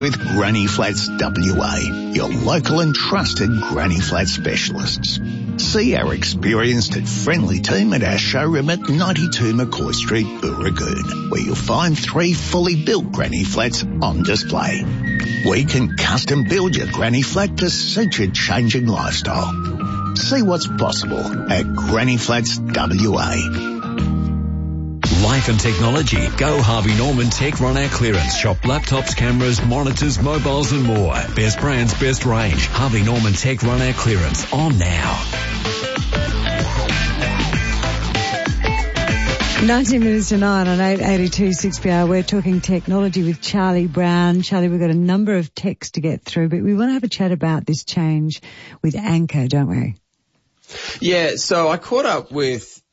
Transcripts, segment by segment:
with Granny Flats WA, your local and trusted Granny Flat specialists. See our experienced and friendly team at our showroom at 92 McCoy Street, Booragoon, where you'll find 3 fully built Granny Flats on display. We can custom build your Granny Flat to suit your changing lifestyle. See what's possible at Granny Flats WA. Life and technology. Go Harvey Norman Tech Run Our Clearance. Shop laptops, cameras, monitors, mobiles and more. Best brands, best range. Harvey Norman Tech Run Our Clearance. On now. 19 minutes to 9 on 882 6PR. We're talking technology with Charlie Brown. Charlie, we've got a number of texts to get through, but we want to have a chat about this change with Anker, don't we? Yeah, so I caught up with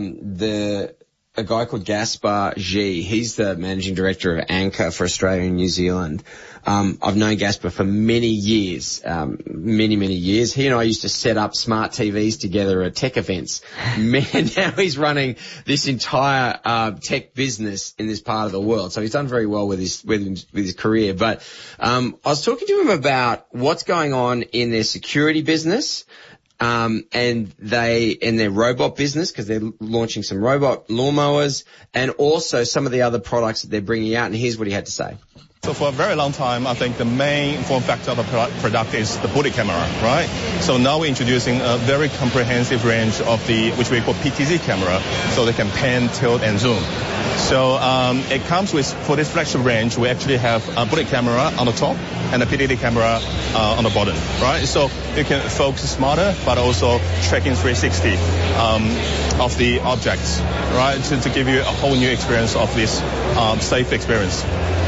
a guy called Gaspar G. He's the managing director of Anker for Australia and New Zealand. I've known Gaspar for many years, many years. He and I used to set up smart TVs together at tech events. Man, now he's running this entire tech business in this part of the world. So he's done very well with his career. But I was talking to him about what's going on in their security business. And their robot business, because they're launching some robot lawnmowers, and also some of the other products that they're bringing out. And here's what he had to say. So for a very long time, I think the main form factor of the product is the body camera, right? So now we're introducing a very comprehensive range of which we call PTZ camera, so they can pan, tilt, and zoom. So it comes with, for this flagship range, we actually have a body camera on the top and a PTZ camera on the bottom, right? So you can focus smarter, but also tracking 360 of the objects, right? To give you a whole new experience of this safe experience.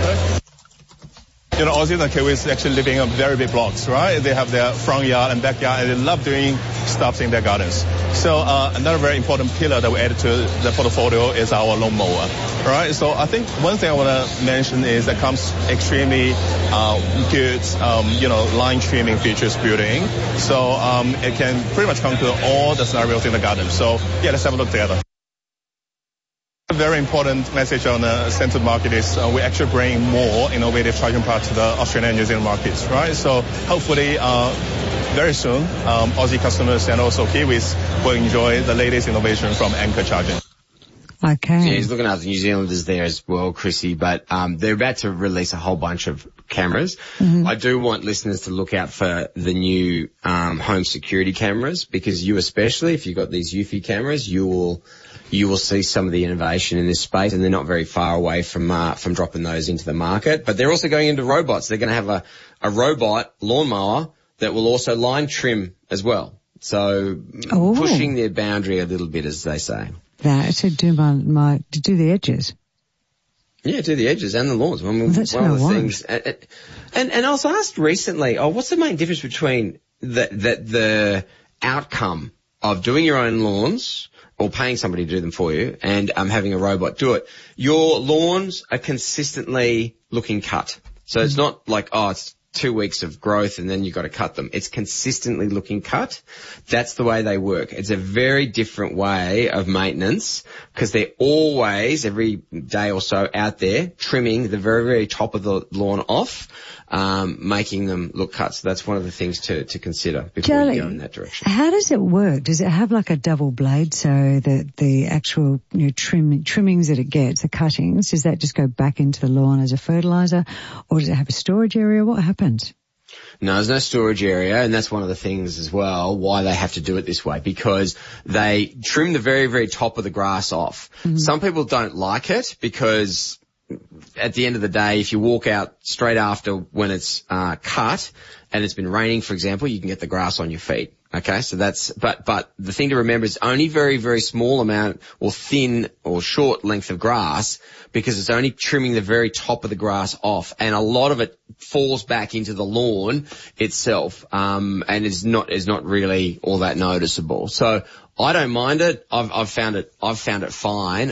You know, Aussies and Kiwis actually living in very big blocks, right? They have their front yard and backyard, and they love doing stuff in their gardens. So another very important pillar that we added to the portfolio is our lawnmower, right? So I think one thing I want to mention is that comes extremely good, line trimming features built-in. So it can pretty much come to all the scenarios in the garden. So yeah, let's have a look together. A very important message on the central market is we actually bring more innovative charging products to the Australian and New Zealand markets, right? So hopefully very soon Aussie customers and also Kiwis will enjoy the latest innovation from Anker Charging. Okay. Yeah, he's looking after New Zealanders there as well, Chrissy, but they're about to release a whole bunch of cameras. Mm-hmm. I do want listeners to look out for the new home security cameras, because you especially, if you've got these Eufy cameras, you will see some of the innovation in this space, and they're not very far away from dropping those into the market. But they're also going into robots. They're going to have a robot lawnmower that will also line trim as well. So pushing their boundary a little bit, as they say. That to do to do the edges. Yeah, do the edges and the lawns. That's one of the things. And I was asked recently, what's the main difference between the outcome of doing your own lawns or paying somebody to do them for you and having a robot do it? Your lawns are consistently looking cut. So it's not like, it's 2 weeks of growth and then you've got to cut them. It's consistently looking cut. That's the way they work. It's a very different way of maintenance, because they're always, every day or so, out there trimming the very, very top of the lawn off, making them look cut. So that's one of the things to consider before Charlie, you go in that direction. How does it work? Does it have like a double blade so that the actual trimmings that it gets, the cuttings, does that just go back into the lawn as a fertilizer, or does it have a storage area? What happens? No, there's no storage area, and that's one of the things as well why they have to do it this way, because they trim the very, very top of the grass off. Mm-hmm. Some people don't like it because at the end of the day, if you walk out straight after when it's cut and it's been raining, for example, you can get the grass on your feet. Okay, so but the thing to remember is only very, very small amount or thin or short length of grass, because it's only trimming the very top of the grass off, and a lot of it falls back into the lawn itself, and is not really all that noticeable. So I don't mind it. I've found it fine.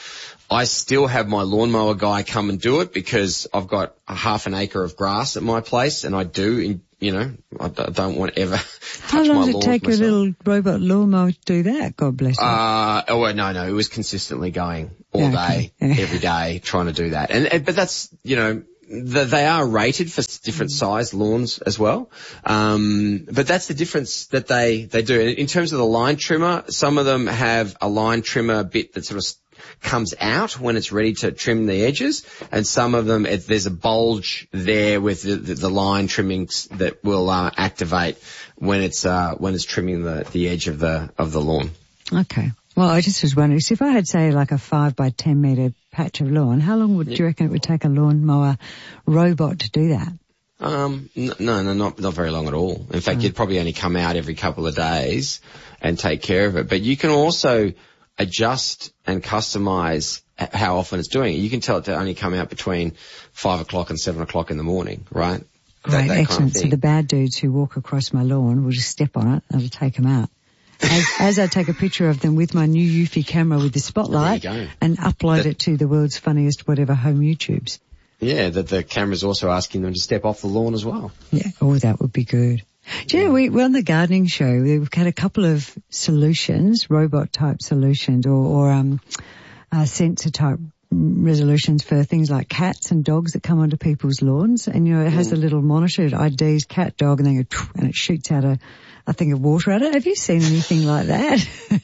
I still have my lawnmower guy come and do it because I've got a half an acre of grass at my place, and I do, I don't want to ever touch my lawn. How long does it take myself. a little robot lawnmower to do that? God bless you. No, it was consistently going all day, every day, trying to do that. But that's, they are rated for different size lawns as well. But that's the difference that they do. In terms of the line trimmer, some of them have a line trimmer bit that sort of comes out when it's ready to trim the edges, and some of them there's a bulge there with the line trimmings that will activate when it's trimming the edge of the lawn. Okay. Well, I just was wondering, so if I had, say, like a 5 by 10 metre patch of lawn, how long do you reckon it would take a lawnmower robot to do that? No, not very long at all. In fact, you'd probably only come out every couple of days and take care of it. But you can also adjust and customize how often it's doing it. You can tell it to only come out between 5 o'clock and 7 o'clock in the morning, right? Great, excellent. Kind of thing. So the bad dudes who walk across my lawn will just step on it and it'll take them out. As I take a picture of them with my new Eufy camera with the spotlight and upload it to the world's funniest whatever home YouTubes. Yeah, that the camera's also asking them to step off the lawn as well. Yeah, that would be good. Do you know, we're on the gardening show. We've had a couple of solutions, robot-type solutions or sensor-type resolutions for things like cats and dogs that come onto people's lawns. And, it has a little monitor, it IDs cat, dog, and then and it shoots out a thing of water at it. Have you seen anything like that?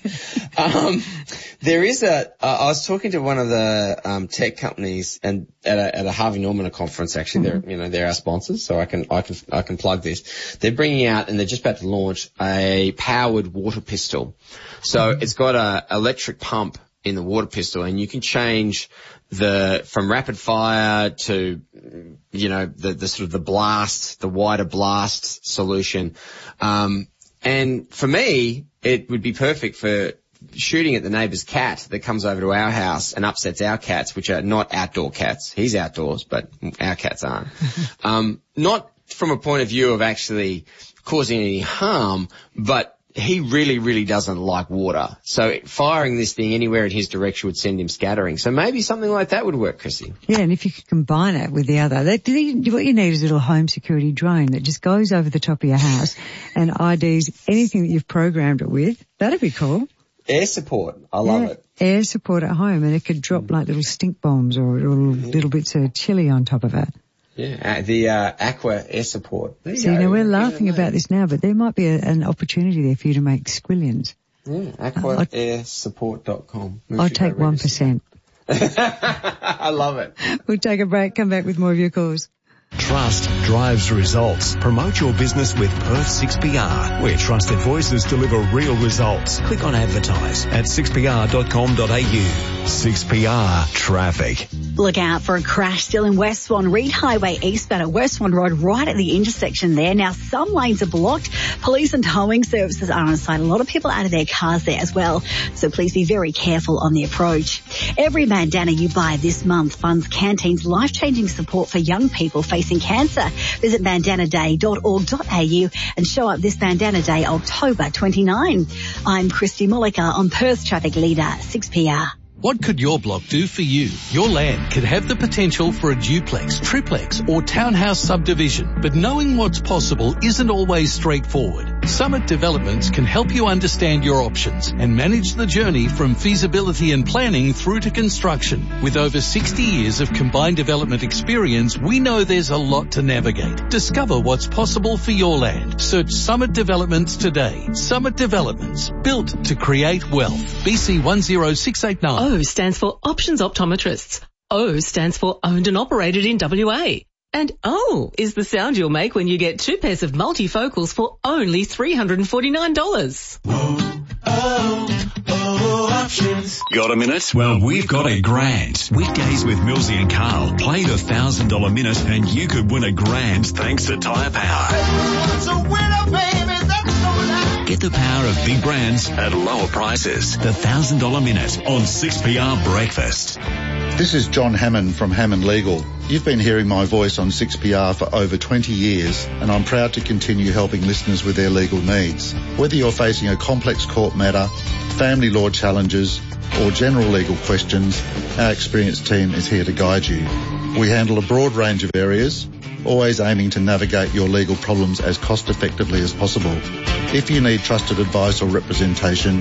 There is I was talking to one of the tech companies and at a Harvey Norman conference. Actually, they're our sponsors, so I can plug this. They're bringing out and they're just about to launch a powered water pistol. So it's got a electric pump in the water pistol, and you can change from rapid fire to the sort of the wider blast solution. And for me, it would be perfect for shooting at the neighbour's cat that comes over to our house and upsets our cats, which are not outdoor cats. He's outdoors, but our cats aren't. Not from a point of view of actually causing any harm, but he really, really doesn't like water. So firing this thing anywhere in his direction would send him scattering. So maybe something like that would work, Chrissy. Yeah, and if you could combine it with the other, what you need is a little home security drone that just goes over the top of your house and IDs anything that you've programmed it with. That'd be cool. Air support. I love it. Air support at home, and it could drop like little stink bombs or little bits of chili on top of it. Yeah, the Aqua Air Support. See, now we're laughing about this now, but there might be an opportunity there for you to make squillions. Yeah, aquairsupport.com. I'll take 1%. I love it. We'll take a break, come back with more of your calls. Trust drives results. Promote your business with Perth 6PR, where trusted voices deliver real results. Click on advertise at 6pr.com.au. 6PR Traffic. Look out for a crash still in West Swan Reed Highway eastbound at West Swan Road, right at the intersection there. Now, some lanes are blocked. Police and towing services are on site. A lot of people out of their cars there as well. So please be very careful on the approach. Every bandana you buy this month funds Canteen's life-changing support for young people facing cancer. Visit bandanaday.org.au and show up this Bandana Day, October 29. I'm Christy Mulliker on Perth Traffic Leader 6PR. What could your block do for you? Your land could have the potential for a duplex, triplex or townhouse subdivision, but knowing what's possible isn't always straightforward. Summit Developments can help you understand your options and manage the journey from feasibility and planning through to construction. With over 60 years of combined development experience, we know there's a lot to navigate. Discover what's possible for your land. Search Summit Developments today. Summit Developments, built to create wealth. BC 10689. O stands for Options Optometrists. O stands for Owned and Operated in WA. And O is the sound you'll make when you get 2 pairs of multifocals for only $349. Options. Got a minute? Well, we've got a grand. Weekdays with Millsy and Carl. Play the $1,000 minute and you could win a grand thanks to Tyre Power. Get the power of big brands at lower prices. The $1,000 minute on 6PR Breakfast. This is John Hammond from Hammond Legal. You've been hearing my voice on 6PR for over 20 years, and I'm proud to continue helping listeners with their legal needs. Whether you're facing a complex court matter, family law challenges, or general legal questions, our experienced team is here to guide you. We handle a broad range of areas, always aiming to navigate your legal problems as cost effectively as possible. If you need trusted advice or representation,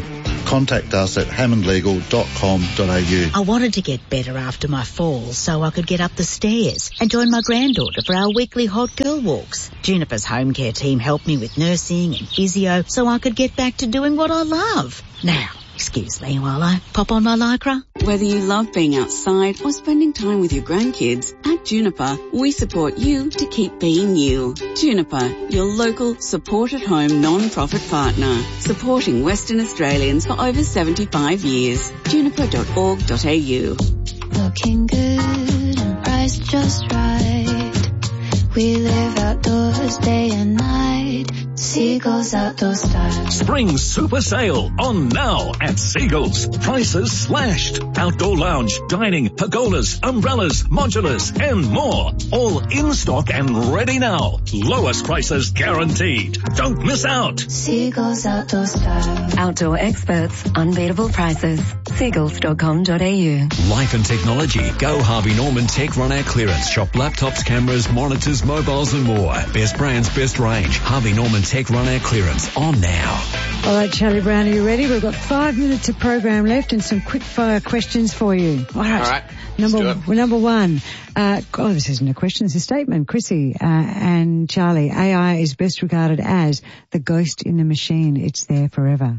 Contact us at hammondlegal.com.au. I wanted to get better after my fall so I could get up the stairs and join my granddaughter for our weekly hot girl walks. Juniper's home care team helped me with nursing and physio so I could get back to doing what I love. Now, excuse me while I pop on my Lycra. Whether you love being outside or spending time with your grandkids, at Juniper, we support you to keep being you. Juniper, your local support-at-home non-profit partner, supporting Western Australians for over 75 years. Juniper.org.au. Looking good and priced just right. We live outdoors day and night. Seagulls Outdoor Style. Spring Super Sale on now at Seagulls. Prices slashed. Outdoor lounge, dining, pergolas, umbrellas, modulars and more. All in stock and ready now. Lowest prices guaranteed. Don't miss out. Seagulls Outdoor Style. Outdoor experts, unbeatable prices. Seagulls.com.au. Life and technology. Go Harvey Norman Tech Run Out Clearance. Shop laptops, cameras, monitors, mobiles and more. Best brands, best range. Harvey Norman Tech Run Out Clearance on now. All right, Charlie Brown, are you ready? We've got 5 minutes of program left and some quick fire questions for you. All right. Number one. This isn't a question, it's a statement. Chrissy and Charlie, AI is best regarded as the ghost in the machine. It's there forever.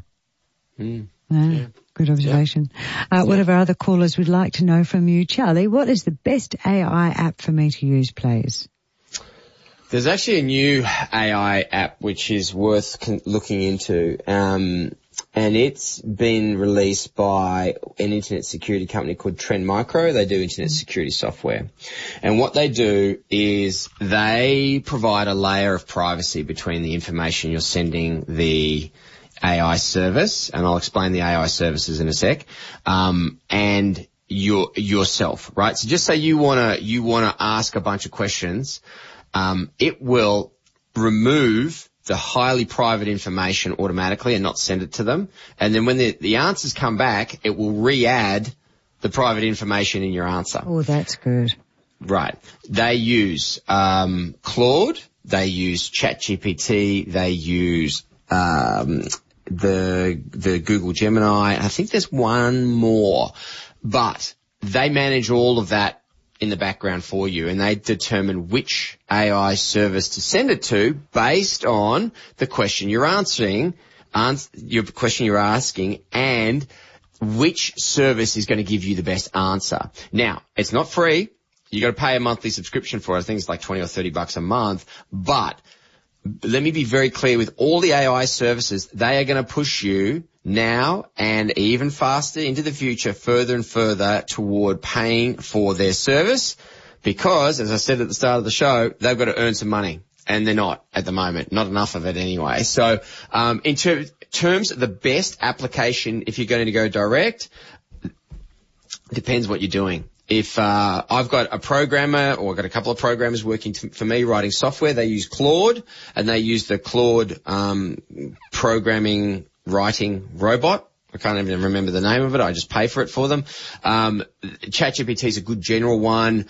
Yeah. Good observation. One of our other callers would like to know from you, Charlie, what is the best AI app for me to use, please? There's actually a new AI app which is worth looking into, and it's been released by an internet security company called Trend Micro. They do internet security software. And what they do is they provide a layer of privacy between the information you're sending the AI service, and I'll explain the AI services in a sec, and yourself, right? So just say you wanna ask a bunch of questions. It will remove the highly private information automatically and not send it to them. And then when the answers come back, it will re-add the private information in your answer. Oh, that's good. Right. They use Claude. They use ChatGPT. They use the Google Gemini. I think there's one more. But they manage all of that in the background for you, and they determine which AI service to send it to based on the question you're answering, your question you're asking, and which service is going to give you the best answer. Now, it's not free. You got to pay a monthly subscription for it. I think it's like $20 or $30 a month. But let me be very clear with all the AI services, they are going to push you now and even faster into the future, further and further toward paying for their service because, as I said at the start of the show, they've got to earn some money. And they're not at the moment, not enough of it anyway. So in terms of the best application, if you're going to go direct, depends what you're doing. If I've got a programmer, or I've got a couple of programmers working for me writing software, they use Claude, and they use the Claude programming writing robot. I can't even remember the name of it. I just pay for it for them. ChatGPT is a good general one.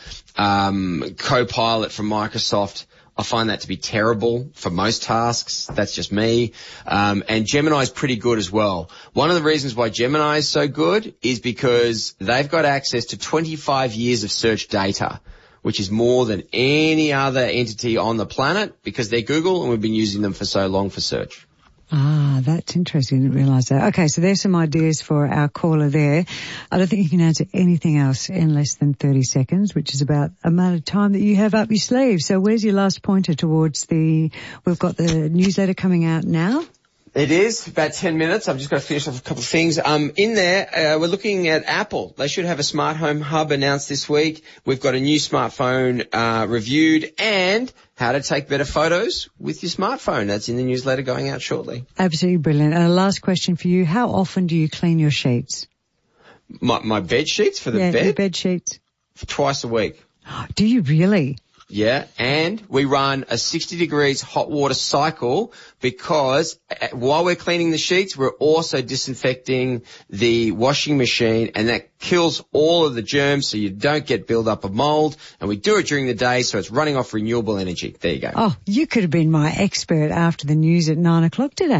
Copilot from Microsoft, I find that to be terrible for most tasks. That's just me. And Gemini is pretty good as well. One of the reasons why Gemini is so good is because they've got access to 25 years of search data, which is more than any other entity on the planet because they're Google and we've been using them for so long for search. Ah, that's interesting. I didn't realise that. Okay, so there's some ideas for our caller there. I don't think you can answer anything else in less than 30 seconds, which is about the amount of time that you have up your sleeve. So where's your last pointer towards we've got the newsletter coming out now? It is about 10 minutes. I've just got to finish off a couple of things. In there, we're looking at Apple. They should have a smart home hub announced this week. We've got a new smartphone reviewed, and how to take better photos with your smartphone. That's in the newsletter going out shortly. Absolutely brilliant. And a last question for you. How often do you clean your sheets? My bed sheets for the bed? Yeah, the bed sheets. Twice a week. Do you really? Yeah, and we run a 60 degrees hot water cycle because while we're cleaning the sheets, we're also disinfecting the washing machine, and that kills all of the germs so you don't get build-up of mold. And we do it during the day, so it's running off renewable energy. There you go. Oh, you could have been my expert after the news at 9 o'clock today.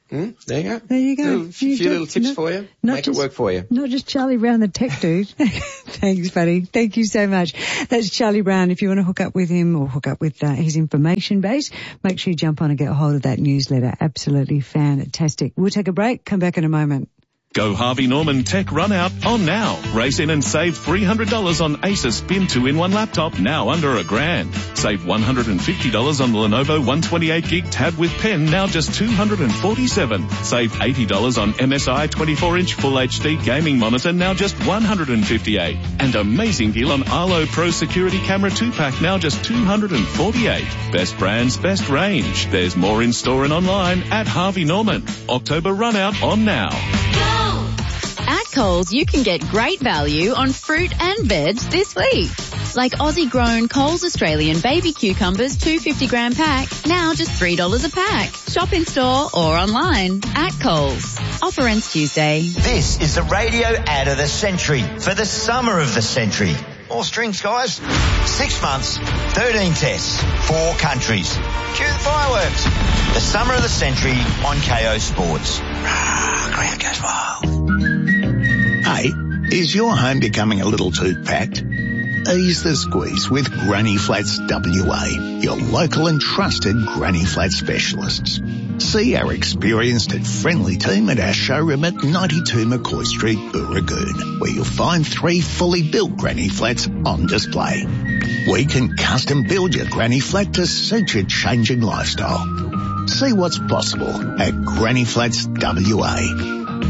There you go. There you go. A few little tips for you. Make it work for you. Not just Charlie Brown, the tech dude. Thanks, buddy. Thank you so much. That's Charlie Brown. If you want to hook up with him or hook up with his information base, make sure you jump on and get a hold of that newsletter. Absolutely fantastic. We'll take a break. Come back in a moment. Go Harvey Norman Tech Run Out on now. Race in and save $300 on Asus Spin 2-in-1 laptop, now under $1,000. Save $150 on the Lenovo 128GB tab with pen, now just $247. Save $80 on MSI 24-inch Full HD gaming monitor, now just $158. And amazing deal on Arlo Pro Security Camera 2-pack, now just $248. Best brands, best range. There's more in store and online at Harvey Norman. October Run Out on now. At Coles, you can get great value on fruit and veg this week. Like Aussie-grown Coles Australian baby cucumbers, 250-gram pack, now just $3 a pack. Shop in store or online at Coles. Offer ends Tuesday. This is the radio ad of the century for the summer of the century. More strings, guys. 6 months, 13 tests, 4 countries. Cue the fireworks. The summer of the century on KO Sports. Crowd goes wild. Hey, is your home becoming a little too packed? Ease the squeeze with Granny Flats WA, your local and trusted Granny Flat specialists. See our experienced and friendly team at our showroom at 92 McCoy Street, Booragoon, where you'll find 3 fully built Granny Flats on display. We can custom build your Granny Flat to suit your changing lifestyle. See what's possible at Granny Flats WA.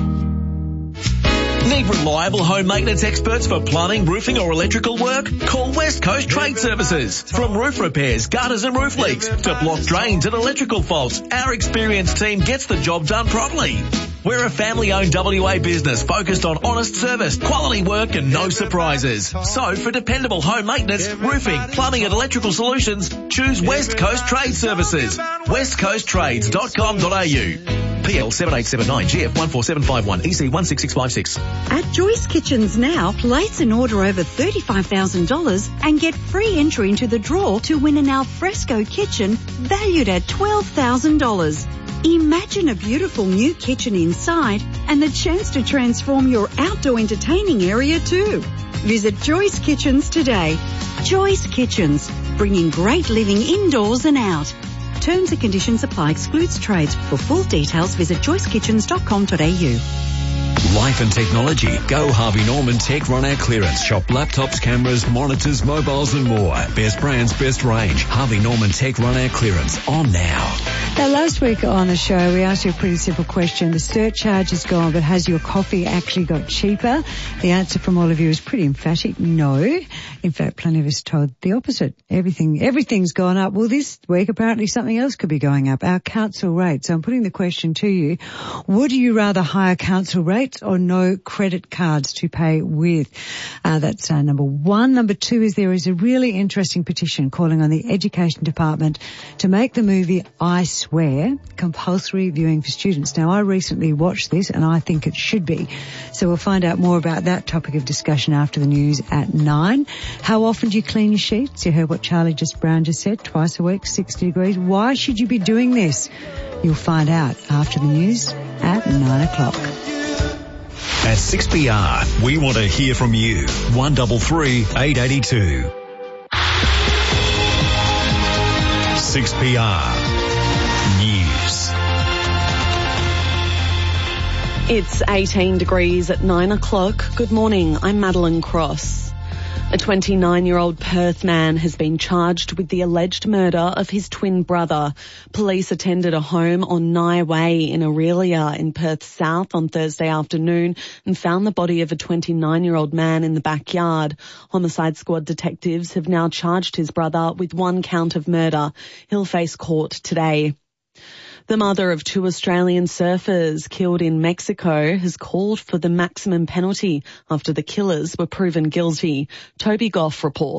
Need reliable home maintenance experts for plumbing, roofing or electrical work? Call West Coast Trade Services. From roof repairs, gutters and roof leaks to blocked drains and electrical faults, our experienced team gets the job done properly. We're a family-owned WA business focused on honest service, quality work and no surprises. So for dependable home maintenance, roofing, plumbing and electrical solutions, choose West Coast Trade Services. westcoasttrades.com.au. PL 7879 GF 14751 EC 16656. At Joyce Kitchens now, place an order over $35,000 and get free entry into the draw to win an alfresco kitchen valued at $12,000. Imagine a beautiful new kitchen inside and the chance to transform your outdoor entertaining area too. Visit Joyce Kitchens today. Joyce Kitchens, bringing great living indoors and out. Terms and conditions apply. Excludes trades. For full details, visit joycekitchens.com.au. Life and technology. Go Harvey Norman Tech Run Out Clearance. Shop laptops, cameras, monitors, mobiles and more. Best brands, best range. Harvey Norman Tech Run Out Clearance. On now. Now, last week on the show, we asked you a pretty simple question. The surcharge is gone, but has your coffee actually got cheaper? The answer from all of you is pretty emphatic. No. In fact, plenty of us told the opposite. Everything's gone up. Well, this week, apparently something else could be going up. Our council rate. So I'm putting the question to you. Would you rather higher council rates or no credit cards to pay with? That's number one. Number two is there is a really interesting petition calling on the Education Department to make the movie I Swear compulsory viewing for students. Now, I recently watched this and I think it should be. So we'll find out more about that topic of discussion after the news at 9. How often do you clean your sheets? You heard what Charlie Brown just said, twice a week, 60 degrees. Why should you be doing this? You'll find out after the news at 9 o'clock. At 6PR, we want to hear from you. 133 882. 6PR News. It's 18 degrees at 9 o'clock. Good morning. I'm Madeline Cross. A 29-year-old Perth man has been charged with the alleged murder of his twin brother. Police attended a home on Nye Way in Aurelia in Perth South on Thursday afternoon and found the body of a 29-year-old man in the backyard. Homicide Squad detectives have now charged his brother with 1 count of murder. He'll face court today. The mother of 2 Australian surfers killed in Mexico has called for the maximum penalty after the killers were proven guilty. Toby Goff reports.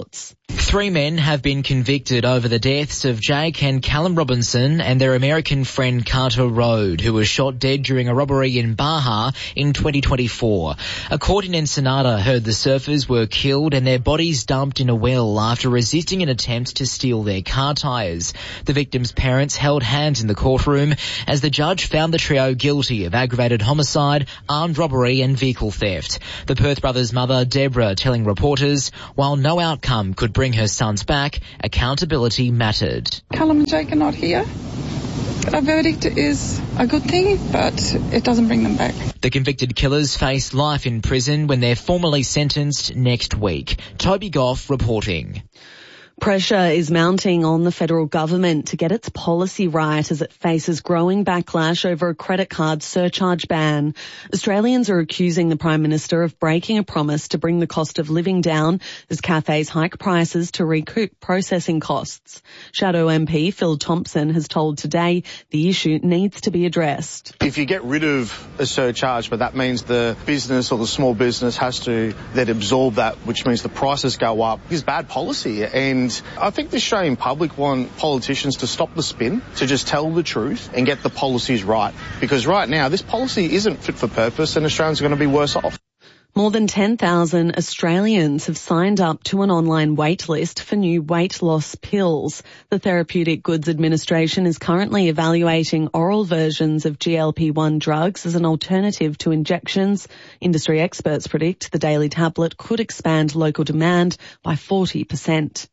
3 men have been convicted over the deaths of Jake and Callum Robinson and their American friend Carter Rode, who was shot dead during a robbery in Baja in 2024. A court in Ensenada heard the surfers were killed and their bodies dumped in a well after resisting an attempt to steal their car tyres. The victims' parents held hands in the courtroom as the judge found the trio guilty of aggravated homicide, armed robbery and vehicle theft. The Perth brothers' mother, Deborah, telling reporters, while no outcome could bring her sons back, accountability mattered. Callum and Jake are not here. A verdict is a good thing, but it doesn't bring them back. The convicted killers face life in prison when they're formally sentenced next week. Toby Goff reporting. Pressure is mounting on the federal government to get its policy right as it faces growing backlash over a credit card surcharge ban. Australians are accusing the Prime Minister of breaking a promise to bring the cost of living down as cafes hike prices to recoup processing costs. Shadow MP Phil Thompson has told Today the issue needs to be addressed. If you get rid of a surcharge, but that means the business or the small business has to then absorb that, which means the prices go up, is bad policy. And I think the Australian public want politicians to stop the spin, to just tell the truth and get the policies right. Because right now, this policy isn't fit for purpose and Australians are going to be worse off. More than 10,000 Australians have signed up to an online wait list for new weight loss pills. The Therapeutic Goods Administration is currently evaluating oral versions of GLP-1 drugs as an alternative to injections. Industry experts predict the daily tablet could expand local demand by 40%.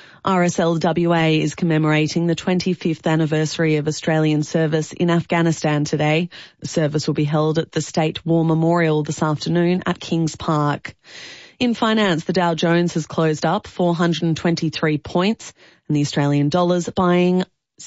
RSLWA is commemorating the 25th anniversary of Australian service in Afghanistan today. The service will be held at the State War Memorial this afternoon at Kings Park. In finance, the Dow Jones has closed up 423 points and the Australian dollar's buying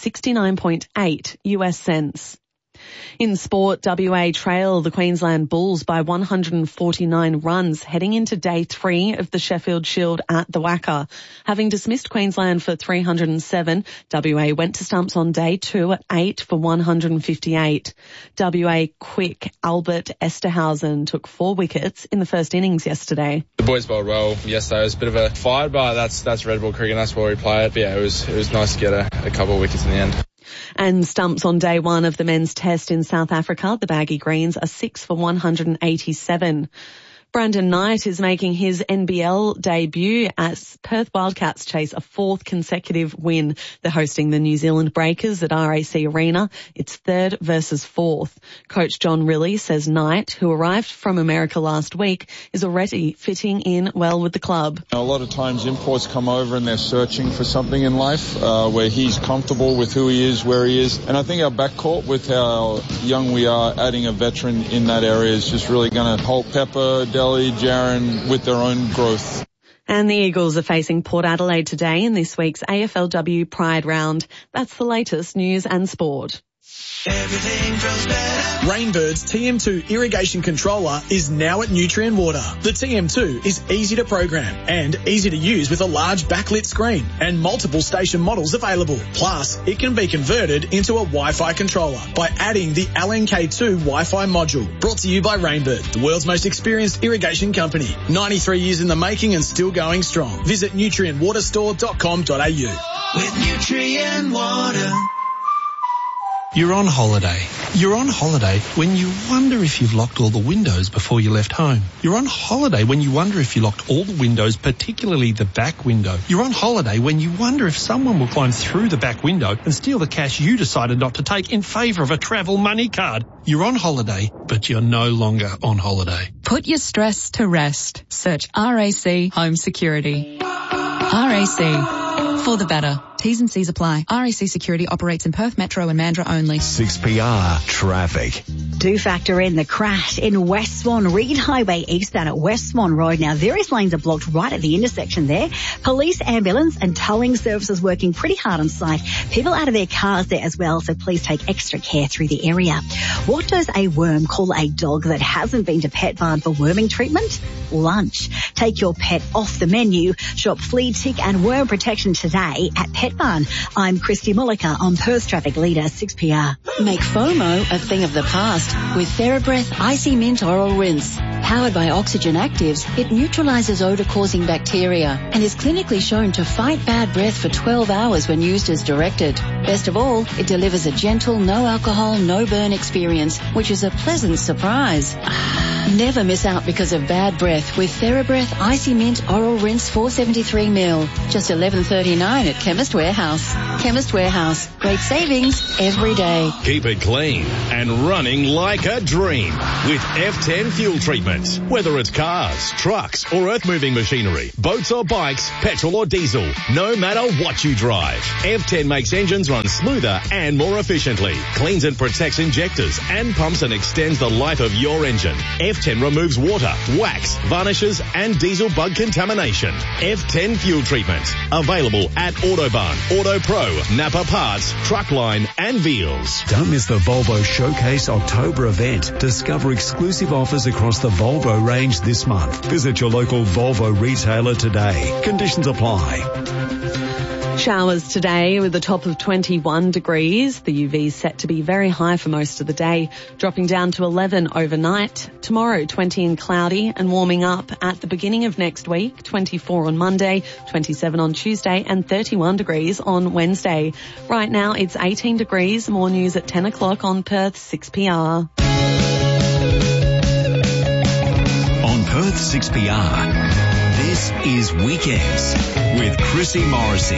69.8 US cents. In sport, WA trail the Queensland Bulls by 149 runs heading into day 3 of the Sheffield Shield at the Wacker. Having dismissed Queensland for 307, WA went to stumps on day 2 at 8 for 158. WA quick Albert Esterhausen took 4 wickets in the first innings yesterday. The boys bowled well yesterday. It was a bit of a fight, but that's red ball cricket and that's where we play it. But yeah, it was nice to get a couple of wickets in the end. And stumps on day 1 of the men's test in South Africa. The Baggy Greens are 6 for 187. Brandon Knight is making his NBL debut as Perth Wildcats chase a 4th consecutive win. They're hosting the New Zealand Breakers at RAC Arena. It's 3rd versus 4th. Coach John Riley says Knight, who arrived from America last week, is already fitting in well with the club. A lot of times imports come over and they're searching for something in life where he's comfortable with who he is, where he is. And I think our backcourt, with how young we are, adding a veteran in that area is just really going to help Pepper, Jaron with their own growth. And the Eagles are facing Port Adelaide today in this week's AFLW Pride Round. That's the latest news and sport. Everything grows better. Rainbird's TM2 irrigation controller is now at Nutrien Water. The TM2 is easy to program and easy to use with a large backlit screen and multiple station models available. Plus, it can be converted into a Wi-Fi controller by adding the LNK2 Wi-Fi module. Brought to you by Rainbird, the world's most experienced irrigation company. 93 years in the making and still going strong. Visit nutrientwaterstore.com.au. With Nutrien Water. You're on holiday. You're on holiday when you wonder if you've locked all the windows before you left home. You're on holiday when you wonder if you locked all the windows, particularly the back window. You're on holiday when you wonder if someone will climb through the back window and steal the cash you decided not to take in favour of a travel money card. You're on holiday, but you're no longer on holiday. Put your stress to rest. Search RAC Home Security. RAC. For the better. T's and C's apply. RAC Security operates in Perth Metro and Mandurah only. 6PR Traffic. Do factor in the crash in West Swan Reed Highway eastbound at West Swan Road. Now, various lanes are blocked right at the intersection there. Police, ambulance and towing services working pretty hard on site. People out of their cars there as well, so please take extra care through the area. What does a worm call a dog that hasn't been to Pet Barn for worming treatment? Lunch. Take your pet off the menu. Shop flea, tick and worm protection today at Pet Barn. I'm Christy Mulliker on Perth Traffic Leader 6PR. Make FOMO a thing of the past with TheraBreath Icy Mint Oral Rinse. Powered by Oxygen Actives, it neutralizes odor-causing bacteria and is clinically shown to fight bad breath for 12 hours when used as directed. Best of all, it delivers a gentle, no-alcohol, no-burn experience, which is a pleasant surprise. Never miss out because of bad breath with TheraBreath Icy Mint Oral Rinse 473ml. Just $11.39 at Chemist Warehouse. Chemist Warehouse. Great savings every day. Keep it clean and running like a dream with F10 fuel treatment. Whether it's cars, trucks or earth-moving machinery, boats or bikes, petrol or diesel, no matter what you drive, F10 makes engines run smoother and more efficiently, cleans and protects injectors and pumps and extends the life of your engine. F10 removes water, wax, varnishes and diesel bug contamination. F10 fuel treatment. Available at Autobahn, Auto Pro, Napa Parts, Truckline and Veals. Don't miss the Volvo Showcase October event. Discover exclusive offers across the Volvo range this month. Visit your local Volvo retailer today. Conditions apply. Showers today with a top of 21 degrees. The UV is set to be very high for most of the day, dropping down to 11 overnight. Tomorrow, 20 and cloudy and warming up at the beginning of next week. 24 on Monday, 27 on Tuesday and 31 degrees on Wednesday. Right now, it's 18 degrees. More news at 10 o'clock on Perth 6PR. On Perth 6PR, this is Weekends with Chrissy Morrissey.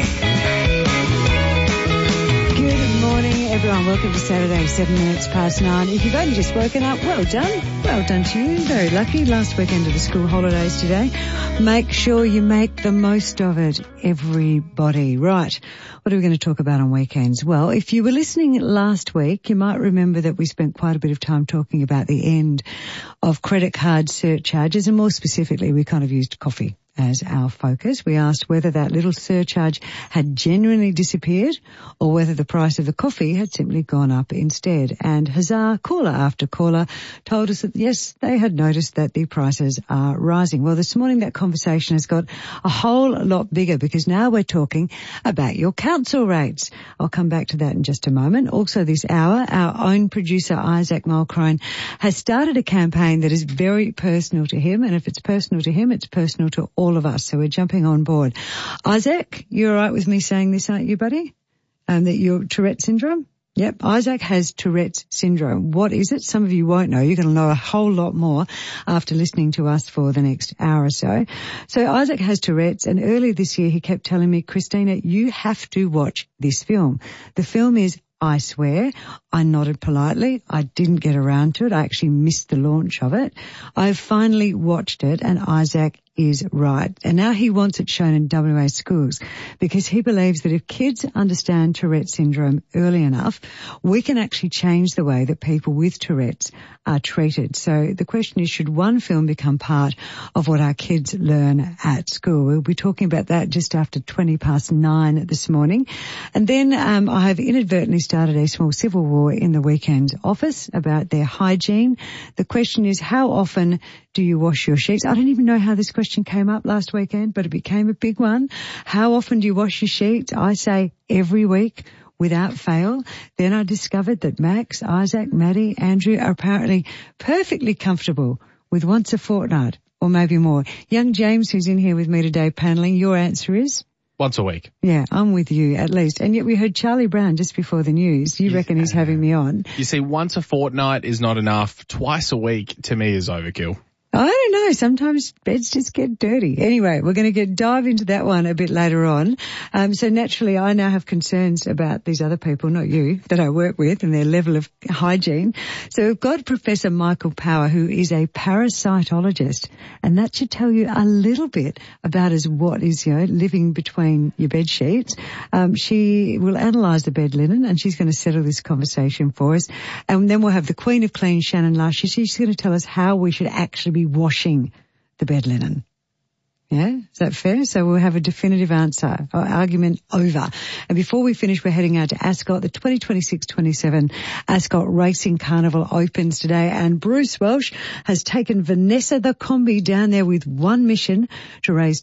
Good morning, everyone. Welcome to Saturday, 7 minutes past 9. If you've only just woken up, well done. Well done to you. Very lucky. Last weekend of the school holidays today. Make sure you make the most of it, everybody. Right. What are we going to talk about on weekends? Well, if you were listening last week, you might remember that we spent quite a bit of time talking about the end of credit card surcharges, and more specifically, we kind of used coffee as our focus. We asked whether that little surcharge had genuinely disappeared or whether the price of the coffee had simply gone up instead. And huzzah, caller after caller told us that yes, they had noticed that the prices are rising. Well, this morning that conversation has got a whole lot bigger because now we're talking about your council rates. I'll come back to that in just a moment. Also this hour, our own producer Isaac Mulcrone has started a campaign that is very personal to him, and if it's personal to him, it's personal to all of us. So we're jumping on board. Isaac, you're all right with me saying this, aren't you, buddy? That you're Tourette syndrome? Yep. Isaac has Tourette's syndrome. What is it? Some of you won't know. You're going to know a whole lot more after listening to us for the next hour or so. So Isaac has Tourette's, and earlier this year he kept telling me, Christina, you have to watch this film. The film is I Swear. I nodded politely. I didn't get around to it. I actually missed the launch of it. I've finally watched it, and Isaac is right. And now he wants it shown in WA schools because he believes that if kids understand Tourette syndrome early enough, we can actually change the way that people with Tourette's are treated. So the question is, should one film become part of what our kids learn at school? We'll be talking about that just after 9:20 this morning. And then I have inadvertently started a small civil war in the weekend office about their hygiene. The question is, how often do you wash your sheets? I don't even know how this question came up last weekend, but it became a big one. How often do you wash your sheets? I say every week without fail. Then I discovered that Max, Isaac, Maddie, Andrew are apparently perfectly comfortable with once a fortnight or maybe more. Young James, who's in here with me today paneling, your answer is? Once a week. Yeah, I'm with you at least. And yet we heard Charlie Brown just before the news. You reckon he's having me on? You see, once a fortnight is not enough. Twice a week to me is overkill. I don't know. Sometimes beds just get dirty. Anyway, we're going to dive into that one a bit later on. So naturally, I now have concerns about these other people, not you, that I work with and their level of hygiene. So we've got Professor Michael Power, who is a parasitologist, and that should tell you a little bit about what is, living between your bed sheets. She will analyse the bed linen, and she's going to settle this conversation for us. And then we'll have the Queen of Clean, Shannon Lush. She's going to tell us how we should actually be washing the bed linen. Yeah, is that fair? So we'll have a definitive answer, argument over. And before we finish, we're heading out to Ascot. The 2026-27 Ascot Racing Carnival opens today, and Bruce Welsh has taken Vanessa the Combi down there with one mission to raise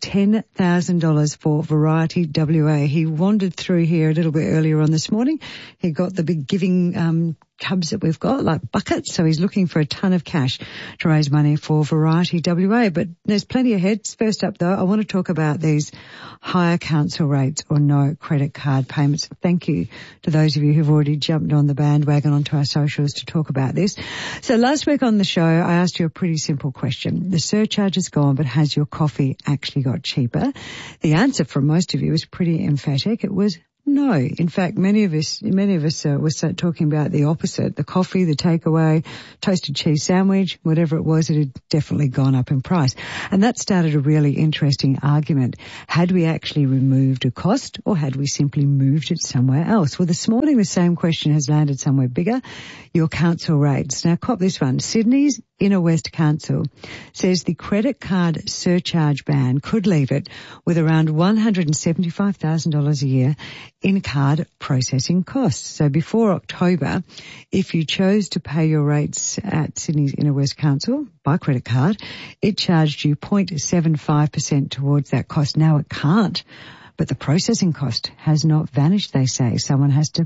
$10,000 for Variety WA. He wandered through here a little bit earlier on this morning. He got the big giving tubs that we've got, like buckets. So he's looking for a ton of cash to raise money for Variety WA. But there's plenty ahead. First up, though, I want to talk about these higher council rates or no credit card payments. Thank you to those of you who've already jumped on the bandwagon onto our socials to talk about this. So last week on the show, I asked you a pretty simple question. The surcharge is gone, but has your coffee actually got cheaper? The answer from most of you was pretty emphatic. It was no. In fact, many of us were talking about the opposite. The coffee, the takeaway, toasted cheese sandwich, whatever it was, it had definitely gone up in price. And that started a really interesting argument. Had we actually removed a cost or had we simply moved it somewhere else? Well, this morning the same question has landed somewhere bigger. Your council rates. Now, cop this one. Sydney's Inner West Council says the credit card surcharge ban could leave it with around $175,000 a year in card processing costs. So before October, if you chose to pay your rates at Sydney's Inner West Council by credit card, it charged you 0.75% towards that cost. Now it can't, but the processing cost has not vanished, they say. Someone has to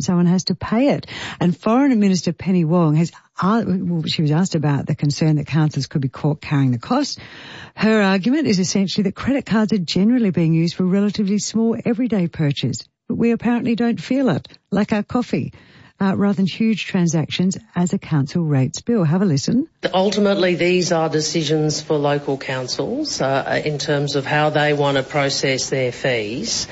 pay it. And Foreign Minister Penny Wong she was asked about the concern that councils could be caught carrying the cost. Her argument is essentially that credit cards are generally being used for relatively small everyday purchase, but we apparently don't feel it, like our coffee, rather than huge transactions as a council rates bill. Have a listen. Ultimately, these are decisions for local councils in terms of how they want to process their fees.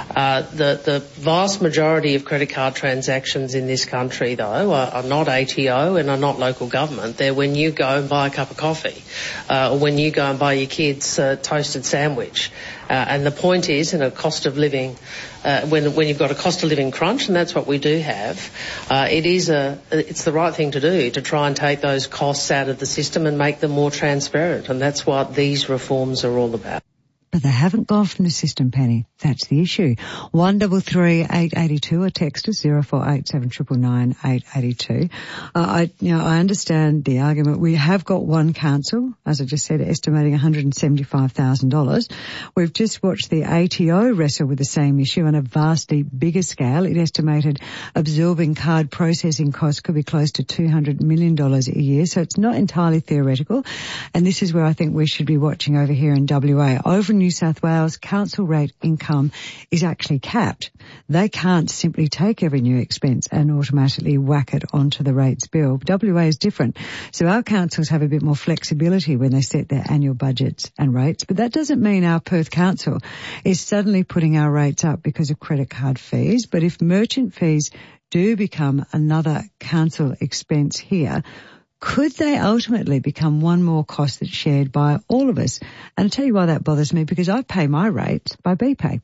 The vast majority of credit card transactions in this country, though, are not ATO and are not local government. They're when you go and buy a cup of coffee or when you go and buy your kids a toasted sandwich. And the point is, in a cost of living, when you've got a cost of living crunch, and that's what we do have, it's the right thing to do to try and take those costs out of the system and make them more transparent. And that's what these reforms are all about. But they haven't gone from the system, Penny. That's the issue. 133 882 or text us 0487 999 882. I understand the argument. We have got one council, as I just said, estimating $175,000. We've just watched the ATO wrestle with the same issue on a vastly bigger scale. It estimated absorbing card processing costs could be close to $200 million a year. So it's not entirely theoretical. And this is where I think we should be watching over here in WA. Over in New South Wales, council rate income is actually capped. They can't simply take every new expense and automatically whack it onto the rates bill. WA is different. So our councils have a bit more flexibility when they set their annual budgets and rates. But that doesn't mean our Perth Council is suddenly putting our rates up because of credit card fees. But if merchant fees do become another council expense here, could they ultimately become one more cost that's shared by all of us? And I'll tell you why that bothers me, because I pay my rates by BPay.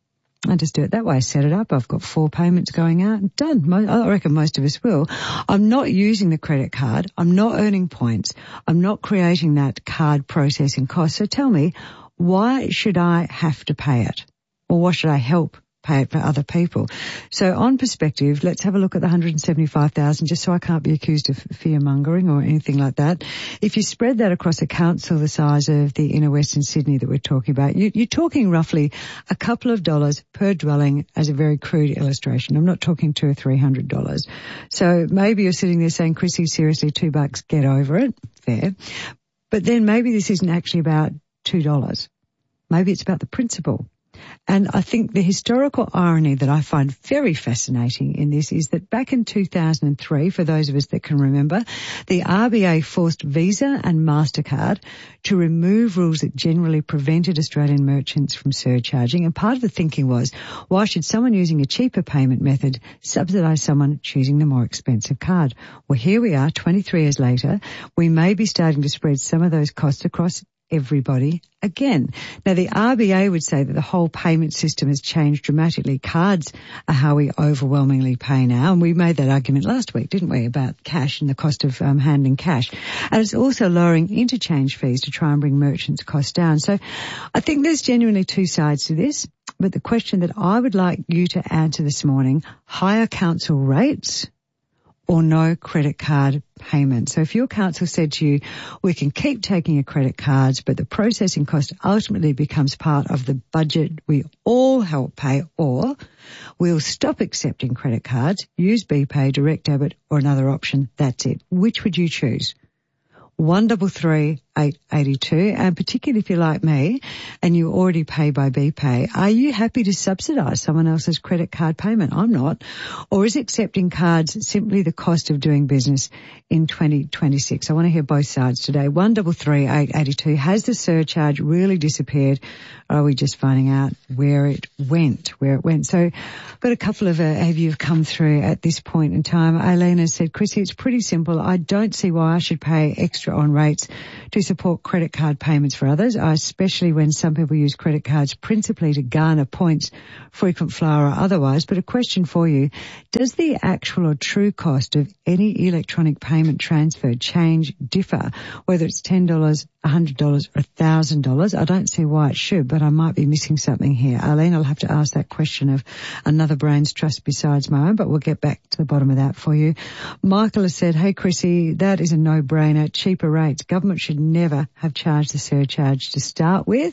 I just do it that way, set it up. I've got 4 payments going out, done. I reckon most of us will. I'm not using the credit card. I'm not earning points. I'm not creating that card processing cost. So tell me, why should I have to pay it? Or why should I help pay it for other people? So on perspective, let's have a look at the 175,000, just so I can't be accused of fear-mongering or anything like that. If you spread that across a council the size of the Inner Western Sydney that we're talking about, you're talking roughly a couple of dollars per dwelling as a very crude illustration. I'm not talking $200 or $300. So maybe you're sitting there saying, Chrissy, seriously, $2, get over it. Fair. But then maybe this isn't actually about $2. Maybe it's about the principle. And I think the historical irony that I find very fascinating in this is that back in 2003, for those of us that can remember, the RBA forced Visa and MasterCard to remove rules that generally prevented Australian merchants from surcharging. And part of the thinking was, why should someone using a cheaper payment method subsidise someone choosing the more expensive card? Well, here we are, 23 years later. We may be starting to spread some of those costs across everybody again. Now, the RBA would say that the whole payment system has changed dramatically. Cards are how we overwhelmingly pay now, and we made that argument last week, didn't we, about cash and the cost of handling cash. And it's also lowering interchange fees to try and bring merchants' costs down. So I think there's genuinely two sides to this, but the question that I would like you to answer this morning, higher council rates or no credit card payment. So if your council said to you, we can keep taking your credit cards, but the processing cost ultimately becomes part of the budget we all help pay, or we'll stop accepting credit cards, use BPay, direct debit, or another option, that's it. Which would you choose? 133 882, and particularly if you're like me and you already pay by BPay, are you happy to subsidise someone else's credit card payment? I'm not. Or is accepting cards simply the cost of doing business in 2026? I want to hear both sides today. 133 882, has the surcharge really disappeared, or are we just finding out where it went? So I've got a couple of you have come through at this point in time. Aileen has said, Chrissy, it's pretty simple. I don't see why I should pay extra on rates to support credit card payments for others, especially when some people use credit cards principally to garner points, frequent flyer or otherwise. But a question for you, does the actual or true cost of any electronic payment transfer differ, whether it's $10, $100 or $1,000? I don't see why it should, but I might be missing something here. Arlene, I'll have to ask that question of another brains trust besides my own, but we'll get back to the bottom of that for you. Michael has said, hey Chrissy, that is a no-brainer. Cheaper rates. Government should never have charged the surcharge to start with.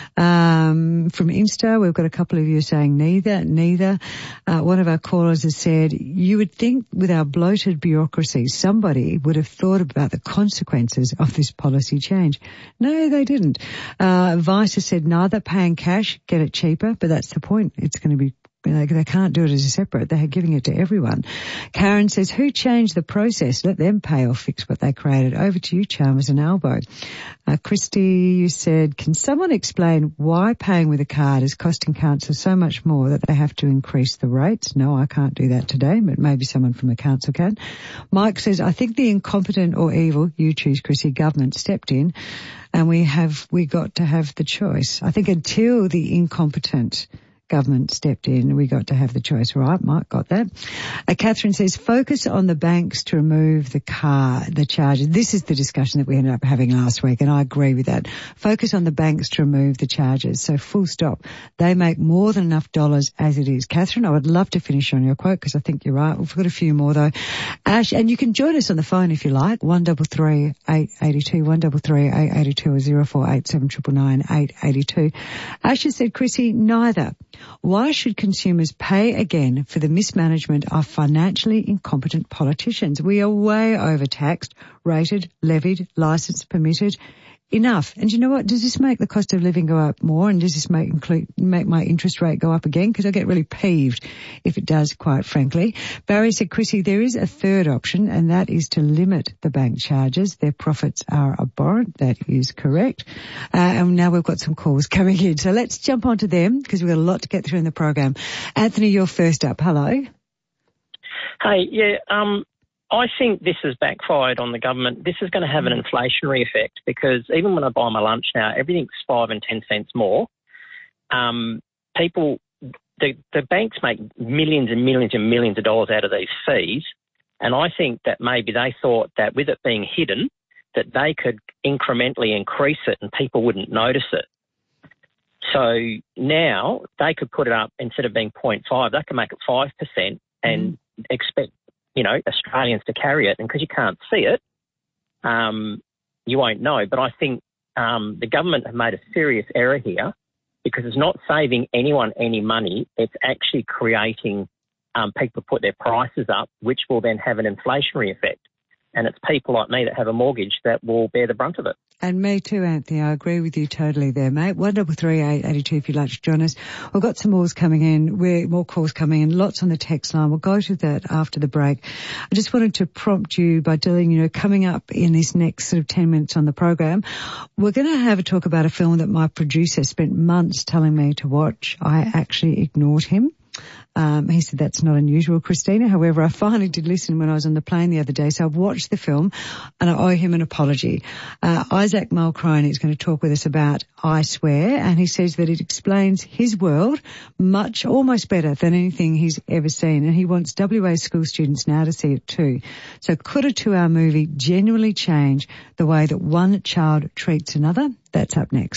From Insta, we've got a couple of you saying neither. One of our callers has said, you would think with our bloated bureaucracy, somebody would have thought about the consequences of this policy change. No, they didn't. Vice has said, neither paying cash, get it cheaper, but that's the point. It's going to be they can't do it as a separate. They're giving it to everyone. Karen says, who changed the process? Let them pay or fix what they created. Over to you, Chalmers and Albo. Christy, you said, can someone explain why paying with a card is costing council so much more that they have to increase the rates? No, I can't do that today, but maybe someone from the council can. Mike says, I think the incompetent or evil, you choose, Chrissy, government stepped in and we got to have the choice. I think until the incompetent government stepped in, we got to have the choice. Right, Mike, got that. Catherine says, focus on the banks to remove the charges. This is the discussion that we ended up having last week, and I agree with that. Focus on the banks to remove the charges. So full stop. They make more than enough dollars as it is. Catherine, I would love to finish on your quote because I think you're right. We've got a few more though. Ash, and you can join us on the phone if you like. 133 882, 133 882 or 0487 999 882. Ash has said, Chrissy, neither. Why should consumers pay again for the mismanagement of financially incompetent politicians? We are way overtaxed, rated, levied, licensed, permitted. Enough. And you know what? Does this make the cost of living go up more? And does this make my interest rate go up again? Because I get really peeved if it does, quite frankly. Barry said, Chrissy, there is a third option, and that is to limit the bank charges. Their profits are abhorrent. That is correct. And now we've got some calls coming in. So let's jump onto them because we've got a lot to get through in the program. Anthony, you're first up. Hello. Hey, yeah, I think this has backfired on the government. This is going to have an inflationary effect because even when I buy my lunch now, everything's 5 and 10 cents more. The banks make millions and millions and millions of dollars out of these fees, and I think that maybe they thought that with it being hidden, that they could incrementally increase it and people wouldn't notice it. So now they could put it up, instead of being 0.5, they can make it 5% and expect Australians to carry it, and because you can't see it, you won't know. But I think the government have made a serious error here because it's not saving anyone any money. It's actually creating people to put their prices up, which will then have an inflationary effect. And it's people like me that have a mortgage that will bear the brunt of it. And me too, Anthony. I agree with you totally there, mate. 133 882 if you'd like to join us. We've got some more calls coming in, lots on the text line. We'll go to that after the break. I just wanted to prompt you by telling coming up in this next sort of 10 minutes on the program, we're going to have a talk about a film that my producer spent months telling me to watch. I actually ignored him. He said that's not unusual, Christina. However, I finally did listen when I was on the plane the other day, so I've watched the film and I owe him an apology. Isaac Mulcrone is going to talk with us about I Swear, and he says that it explains his world almost better than anything he's ever seen, and he wants WA school students now to see it too. So could a 2-hour movie genuinely change the way that one child treats another? That's up next.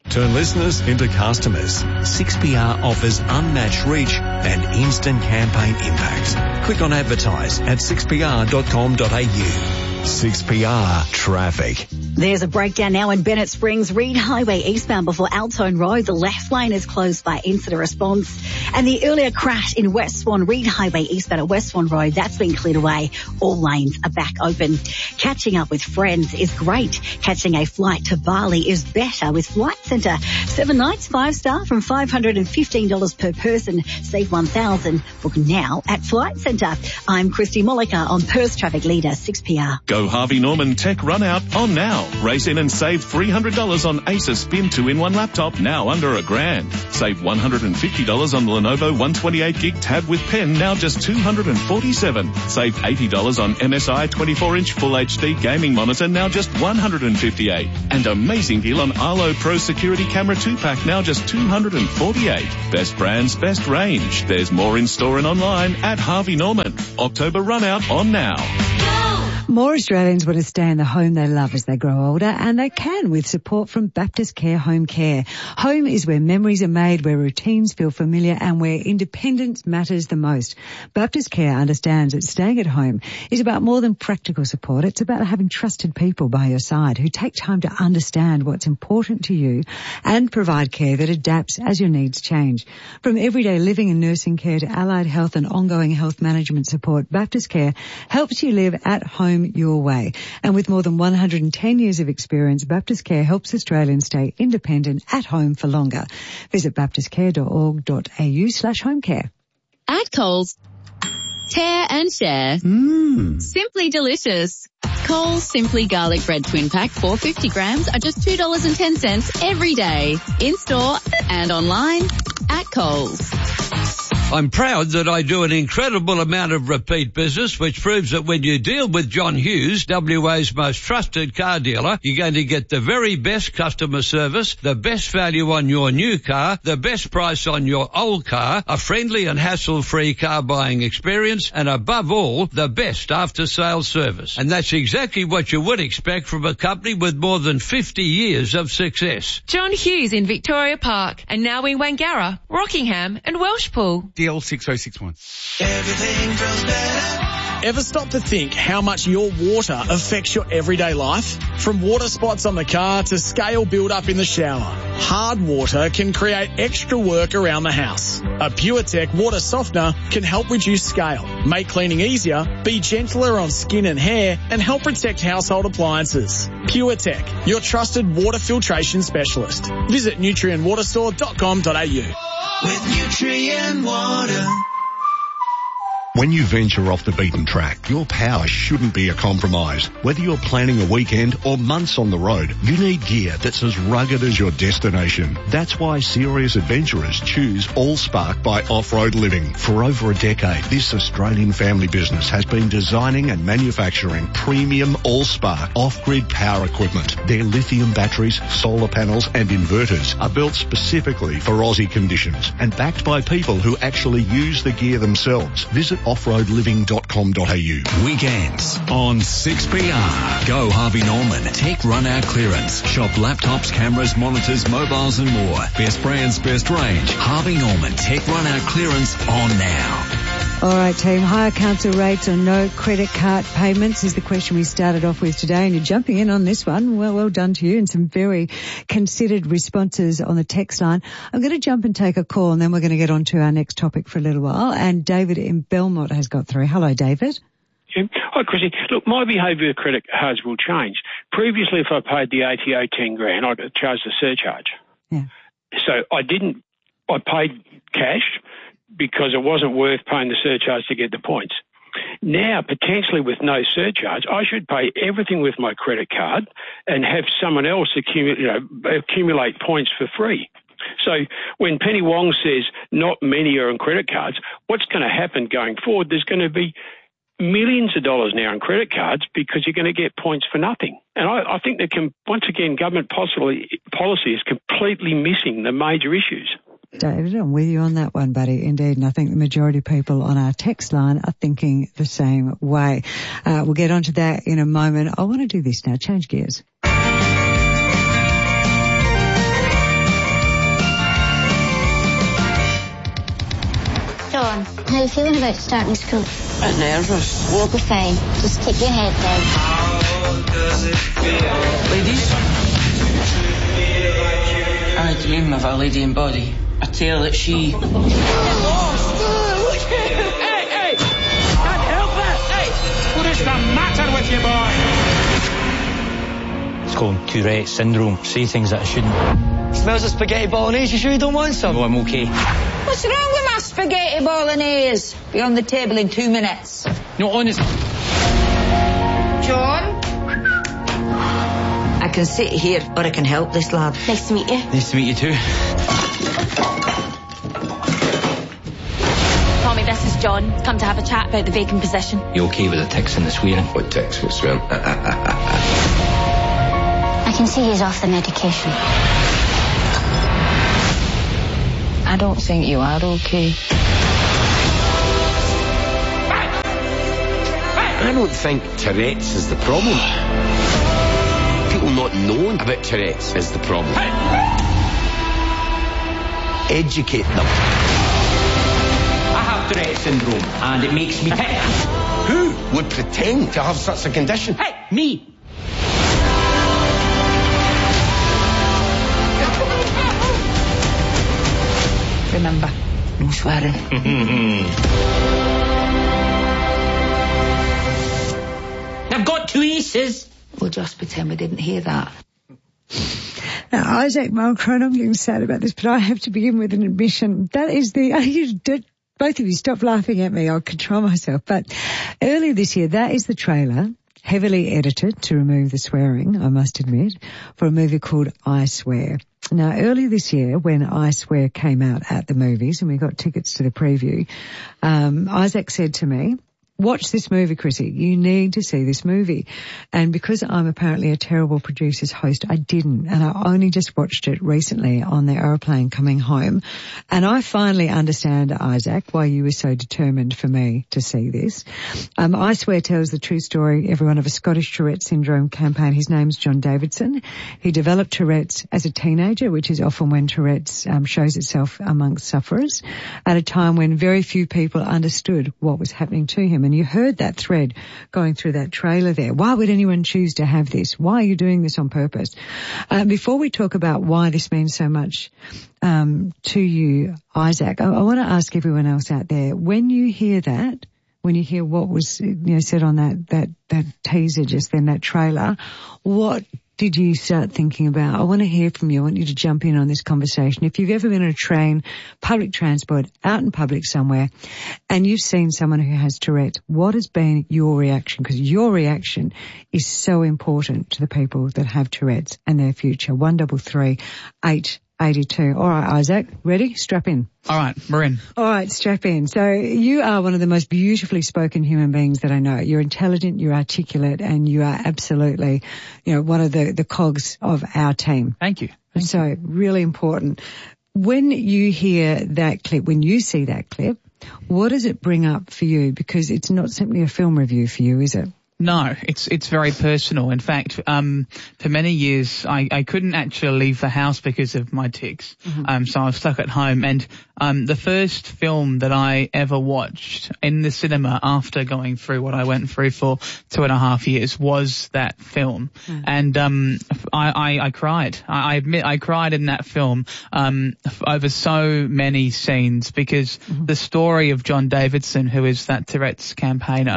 Turn listeners into customers. 6PR offers unmatched reach and instant campaign impact. Click on advertise at 6pr.com.au. 6PR Traffic. There's a breakdown now in Bennett Springs, Reed Highway eastbound before Altone Road. The left lane is closed by incident response. And the earlier crash in West Swan, Reed Highway eastbound at West Swan Road, that's been cleared away. All lanes are back open. Catching up with friends is great. Catching a flight to Bali is better with Flight Centre. 7 nights, 5-star from $515 per person. Save $1,000. Book now at Flight Centre. I'm Christy Mollica on Perth Traffic Leader 6PR. Go Harvey Norman Tech Run Out on now. Race in and save $300 on Acer Spin 2-in-1 laptop, now under $1,000. Save $150 on the Lenovo 128GB tab with pen, now just $247. Save $80 on MSI 24-inch Full HD gaming monitor, now just $158. And amazing deal on Arlo Pro Security Camera 2-pack, now just $248. Best brands, best range. There's more in store and online at Harvey Norman. October Run Out on now. More Australians want to stay in the home they love as they grow older, and they can with support from Baptist Care Home Care. Home is where memories are made, where routines feel familiar, and where independence matters the most. Baptist Care understands that staying at home is about more than practical support. It's about having trusted people by your side who take time to understand what's important to you and provide care that adapts as your needs change. From everyday living and nursing care to allied health and ongoing health management support, Baptist Care helps you live at home your way. And with more than 110 years of experience, Baptist Care helps Australians stay independent at home for longer. Visit baptistcare.org.au/homecare. At Coles, tear and share. Simply delicious. Coles Simply Garlic Bread Twin Pack 450 grams are just $2.10 every day. In store and online at Coles. I'm proud that I do an incredible amount of repeat business, which proves that when you deal with John Hughes, WA's most trusted car dealer, you're going to get the very best customer service, the best value on your new car, the best price on your old car, a friendly and hassle-free car buying experience, and above all, the best after-sales service. And that's exactly what you would expect from a company with more than 50 years of success. John Hughes in Victoria Park, and now in Wangara, Rockingham and Welshpool. DL 6061. Everything feels better. Ever stop to think how much your water affects your everyday life? From water spots on the car to scale build-up in the shower, hard water can create extra work around the house. A PureTech water softener can help reduce scale, make cleaning easier, be gentler on skin and hair, and help protect household appliances. PureTech, your trusted water filtration specialist. Visit nutrientwaterstore.com.au. With Nutrient Water. When you venture off the beaten track, your power shouldn't be a compromise. Whether you're planning a weekend or months on the road, you need gear that's as rugged as your destination. That's why serious adventurers choose Allspark by Off-Road Living. For over a decade, this Australian family business has been designing and manufacturing premium Allspark off-grid power equipment. Their lithium batteries, solar panels and inverters are built specifically for Aussie conditions and backed by people who actually use the gear themselves. Visit offroadliving.com.au. Weekends on 6PR. Go Harvey Norman. Tech Run Out Clearance. Shop laptops, cameras, monitors, mobiles and more. Best brands, best range. Harvey Norman. Tech Run Out Clearance on now. All right, team. Higher council rates or no credit card payments is the question we started off with today, and you're jumping in on this one. Well done to you, and some very considered responses on the text line. I'm going to jump and take a call, and then we're going to get on to our next topic for a little while. And David in Belmont has got through. Hello, David. Hi, Chrissy. Look, my behaviour with credit cards will change. Previously, if I paid the ATO 10 grand, I'd charge the surcharge. Yeah. So I paid cash because it wasn't worth paying the surcharge to get the points. Now, potentially with no surcharge, I should pay everything with my credit card and have someone else accumulate points for free. So when Penny Wong says not many are on credit cards, what's going to happen going forward? There's going to be millions of dollars now on credit cards because you're going to get points for nothing. And I think that once again, government policy is completely missing the major issues. David, I'm with you on that one, buddy, indeed. And I think the majority of people on our text line are thinking the same way. We'll get onto that in a moment. I want to do this now, change gears. John. How are you feeling about starting school? A bit nervous. You'll be fine. Just keep your head down. Ladies, I dream of a lady in body. A tale that she... Hey! Can't help it! Hey! What is the matter with you, boy? It's called Tourette syndrome. Say things that I shouldn't. Smells of spaghetti bolognese. You sure you don't want some? No, I'm okay. What's wrong with my spaghetti bolognese? Be on the table in 2 minutes. No, honest. John? I can sit here or I can help this lad. Nice to meet you. Nice to meet you too. Tommy, this is John. Come to have a chat about the vacant position. You okay with the tics and the swearing? What tics? What swearing? I can see he's off the medication. I don't think you are okay. I don't think Tourette's is the problem. People not knowing about Tourette's is the problem. Educate them. I have Tourette syndrome and it makes me tick. Who would pretend to have such a condition? Hey, me. Remember, no swearing. I've got 2 aces. We'll just pretend we didn't hear that. Now, Isaac Mulcron, I'm getting sad about this, but I have to begin with an admission. That is both of you stop laughing at me. I'll control myself. But earlier this year, that is the trailer, heavily edited to remove the swearing, I must admit, for a movie called I Swear. Now, earlier this year, when I Swear came out at the movies and we got tickets to the preview, Isaac said to me, watch this movie, Chrissy. You need to see this movie. And because I'm apparently a terrible producer's host, I didn't. And I only just watched it recently on the aeroplane coming home. And I finally understand, Isaac, why you were so determined for me to see this. I Swear tells the true story, everyone, of a Scottish Tourette syndrome campaign. His name's John Davidson. He developed Tourette's as a teenager, which is often when Tourette's shows itself amongst sufferers, at a time when very few people understood what was happening to him. And you heard that thread going through that trailer there. Why would anyone choose to have this? Why are you doing this on purpose? Before we talk about why this means so much to you, Isaac, I want to ask everyone else out there, when you hear that, when you hear what was said on that teaser just then, that trailer, what did you start thinking about? I want to hear from you. I want you to jump in on this conversation. If you've ever been on a train, public transport, out in public somewhere, and you've seen someone who has Tourette, what has been your reaction? Because your reaction is so important to the people that have Tourette's and their future. 1338 82. All right, Isaac, ready? Strap in. All right, we're in. All right, strap in. So you are one of the most beautifully spoken human beings that I know. You're intelligent, you're articulate, and you are absolutely, one of the cogs of our team. Thank you. So really important. When you hear that clip, when you see that clip, what does it bring up for you? Because it's not simply a film review for you, is it? No, it's very personal. In fact, for many years, I couldn't actually leave the house because of my tics. Mm-hmm. So I was stuck at home. And the first film that I ever watched in the cinema after going through what I went through for 2.5 years was that film. Mm. And I cried. I admit I cried in that film over so many scenes because the story of John Davidson, who is that Tourette's campaigner,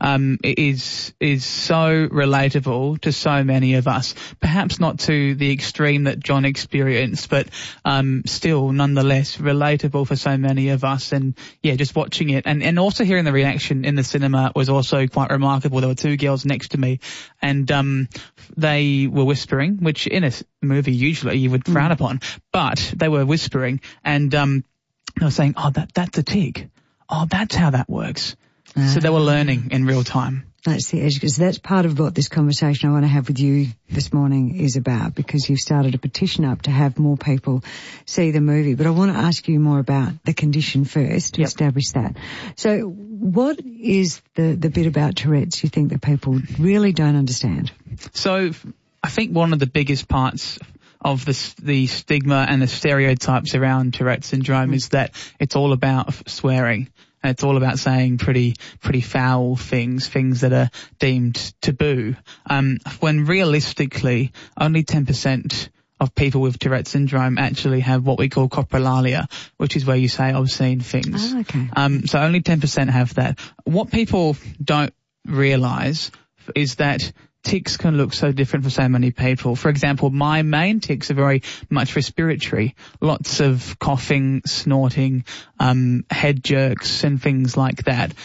is so relatable to so many of us. Perhaps not to the extreme that John experienced, but still nonetheless relatable for so many of us. And yeah, just watching it and also hearing the reaction in the cinema was also quite remarkable. There were 2 girls next to me and they were whispering, which in a movie usually you would frown upon, but they were whispering and they were saying, oh, that's a tig. Oh, that's how that works. So they were learning in real time. That's the edge, because that's part of what this conversation I want to have with you this morning is about, because you've started a petition up to have more people see the movie. But I want to ask you more about the condition first to establish that. So what is the bit about Tourette's you think that people really don't understand? So I think one of the biggest parts of the stigma and the stereotypes around Tourette syndrome is that it's all about swearing. And it's all about saying pretty foul things that are deemed taboo. When realistically, only 10% of people with Tourette syndrome actually have what we call coprolalia, which is where you say obscene things. Oh, okay. So only 10% have that. What people don't realise is that tics can look so different for so many people. For example, my main tics are very much respiratory. Lots of coughing, snorting, head jerks and things like that,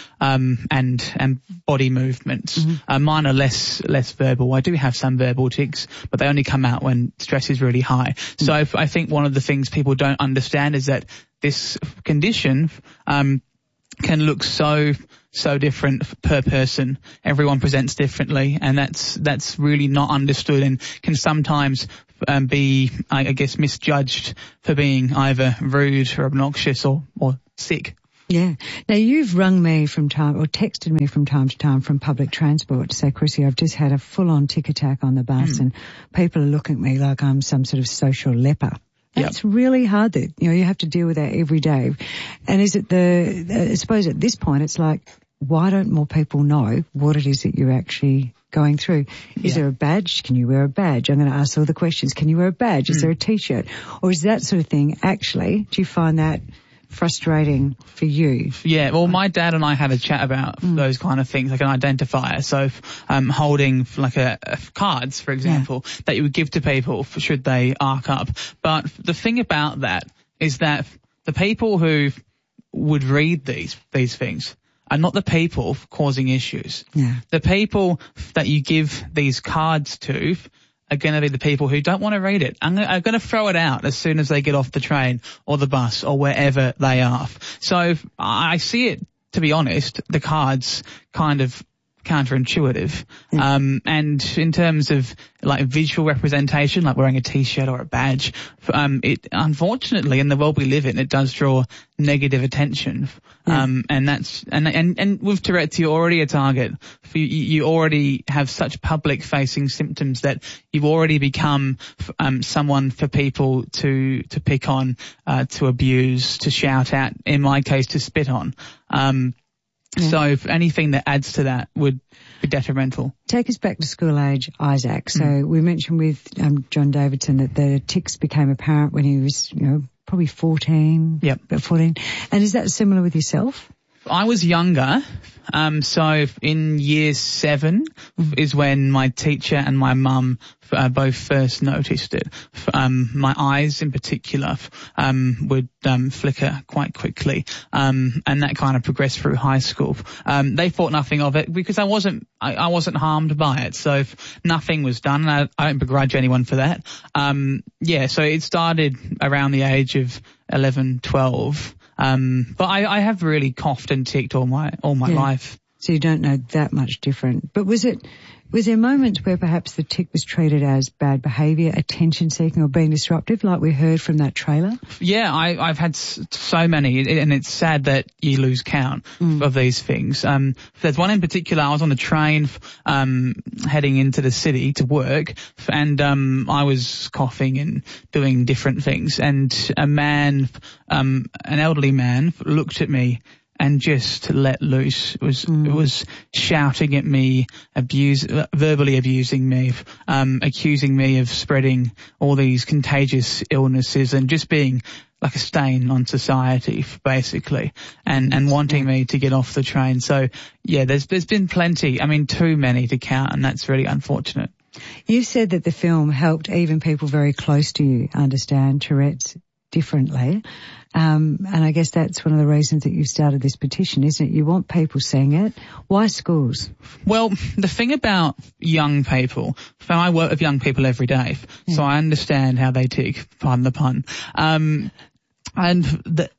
and body movements. Mine are less verbal. I do have some verbal tics, but they only come out when stress is really high. So I think one of the things people don't understand is that this condition can look so different per person. Everyone presents differently, and that's really not understood and can sometimes be, I guess, misjudged for being either rude or obnoxious or sick. Yeah. Now, you've rung me texted me from time to time from public transport to say, Chrissy, I've just had a full-on tic attack on the bus and people are looking at me like I'm some sort of social leper. It's really hard that, you have to deal with that every day. And is it I suppose at this point it's like, why don't more people know what it is that you're actually going through? Is there a badge? Can you wear a badge? I'm going to ask all the questions. Can you wear a badge? Is there a T-shirt? Or is that sort of thing actually, do you find that frustrating for you? Yeah, well, my dad and I had a chat about those kind of things, like an identifier. So, holding like cards, for example, that you would give to people should they arc up. But the thing about that is that the people who would read these things are not the people causing issues. Yeah. The people that you give these cards to are going to be the people who don't want to read it. Are going to throw it out as soon as they get off the train or the bus or wherever they are. So I see it, to be honest, the cards kind of counterintuitive. And in terms of like visual representation, like wearing a T-shirt or a badge, it unfortunately in the world we live in, it does draw negative attention. And that's, and with Tourette's, you're already a target. You already have such public facing symptoms that you've already become, someone for people to pick on, to abuse, to shout at, in my case, to spit on. So if anything that adds to that would be detrimental. Take us back to school age, Isaac. So we mentioned with John Davidson that the tics became apparent when he was, probably 14. Yep. About 14. And is that similar with yourself? I was younger. So in year 7 is when my teacher and my mum both first noticed it. My eyes in particular would flicker quite quickly, and that kind of progressed through high school. They thought nothing of it because I wasn't harmed by it, so nothing was done, and I don't begrudge anyone for that. So it started around the age of 11, 12. But I have really coughed and ticked all my life. So you don't know that much different. But was there moments where perhaps the tic was treated as bad behaviour, attention seeking or being disruptive, like we heard from that trailer? Yeah, I've had so many, and it's sad that you lose count of these things. There's one in particular. I was on the train heading into the city to work, and I was coughing and doing different things, and a man, an elderly man, looked at me and just let loose. It was shouting at me, verbally abusing me, accusing me of spreading all these contagious illnesses and just being like a stain on society, basically, and wanting me to get off the train. So yeah, there's been plenty. I mean, too many to count, and that's really unfortunate. You said that the film helped even people very close to you understand Tourette's differently. And I guess that's one of the reasons that you started this petition, isn't it? You want people seeing it. Why schools? Well, the thing about young people, I work with young people every day, so I understand how they tick, pardon the pun. And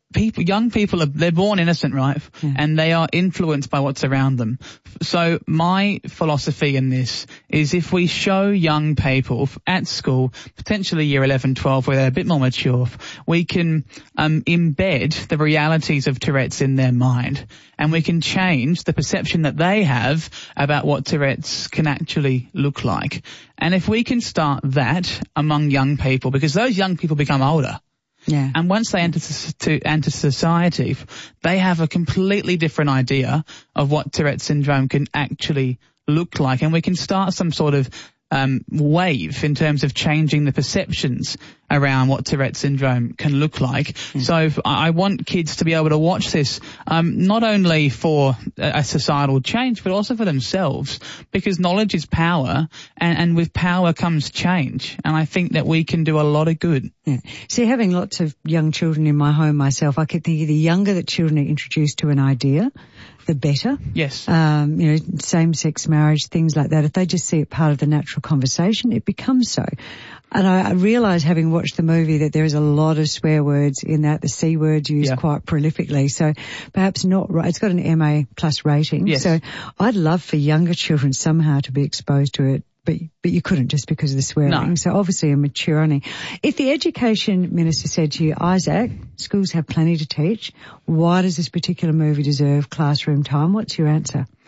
young people they're born innocent, right? Yeah. And they are influenced by what's around them. So my philosophy in this is if we show young people at school, potentially year 11, 12, where they're a bit more mature, we can embed the realities of Tourette's in their mind, and we can change the perception that they have about what Tourette's can actually look like. And if we can start that among young people, because those young people become older. Yeah. And once they enter society, they have a completely different idea of what Tourette syndrome can actually look like. And we can start some sort of wave in terms of changing the perceptions around what Tourette syndrome can look like. So I want kids to be able to watch this, not only for a societal change, but also for themselves, because knowledge is power, and with power comes change. And I think that we can do a lot of good. Yeah. See, having lots of young children in my home myself, I keep thinking the younger that children are introduced to an idea, the better. Yes. Same-sex marriage, things like that. If they just see it part of the natural conversation, it becomes so. And I realise, having watched the movie, that there is a lot of swear words in that, the C word's used quite prolifically. So perhaps not right. It's got an MA+ rating. Yes. So I'd love for younger children somehow to be exposed to it. But you couldn't just because of the swearing. No. So obviously a mature only. If the Education Minister said to you, Isaac, schools have plenty to teach, why does this particular movie deserve classroom time? What's your answer?